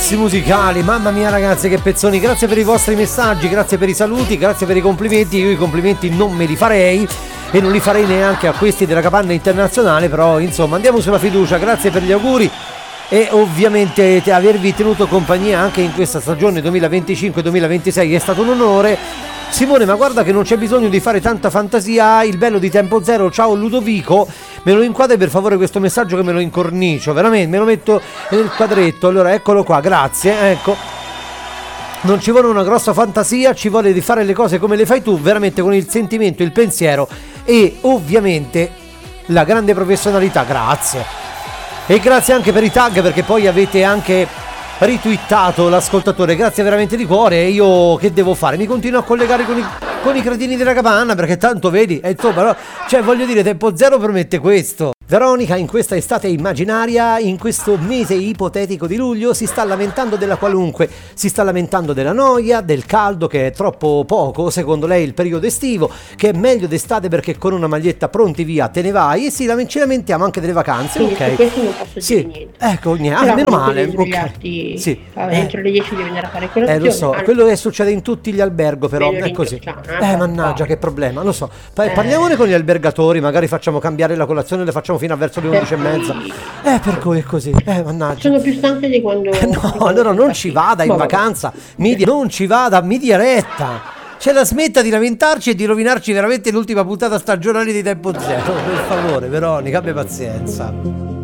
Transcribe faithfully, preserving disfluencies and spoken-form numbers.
pezzi musicali, mamma mia ragazzi che pezzoni, grazie per i vostri messaggi, grazie per i saluti, grazie per i complimenti. Io i complimenti non me li farei e non li farei neanche a questi della Capanna Internazionale, però insomma andiamo sulla fiducia, grazie per gli auguri e ovviamente avervi tenuto compagnia anche in questa stagione duemilaventicinque duemilaventisei è stato un onore. Simone, ma guarda che non c'è bisogno di fare tanta fantasia, il bello di Tempo Zero, ciao Ludovico, me lo inquadri per favore questo messaggio che me lo incornicio, veramente, me lo metto nel quadretto, allora eccolo qua, grazie, ecco. Non ci vuole una grossa fantasia, ci vuole di fare le cose come le fai tu, veramente con il sentimento, il pensiero e ovviamente la grande professionalità, grazie. E grazie anche per i tag, perché poi avete anche ritwittato l'ascoltatore, grazie veramente di cuore. E io che devo fare? Mi continuo a collegare con i, con i cretini della Capanna, perché tanto vedi, e insomma, no? Cioè voglio dire, Tempo Zero permette questo. Veronica in questa estate immaginaria, in questo mese ipotetico di luglio, si sta lamentando della qualunque, si sta lamentando della noia, del caldo che è troppo poco, secondo lei il periodo estivo, che è meglio d'estate perché con una maglietta pronti via te ne vai, e sì, la- ci lamentiamo anche delle vacanze, Quindi ok? su questo non posso Sì, dire niente. ecco, niente, ah, Però meno comunque male, devi ok. svegliarti Sì. ah, Eh. entro le dieci devi andare a fare colazione. Eh lo so, anzi, quello che succede in tutti gli alberghi però, meglio è così. rintracciare, Eh eh, mannaggia poi. che problema, lo so. Pa- Eh. Parliamone con gli albergatori, magari facciamo cambiare la colazione, le facciamo fino a verso le Per undici e mezza. cui- Eh per cui è così, eh mannaggia. Sono più stanche di quando... Eh, di no, quando allora sono non ci partita. vada in Ma vabbè. vacanza, mi dia- non ci vada, mi dia retta. Cioè la smetta di lamentarci e di rovinarci veramente l'ultima puntata stagionale di Tempo Zero, per favore Veronica, abbia pazienza.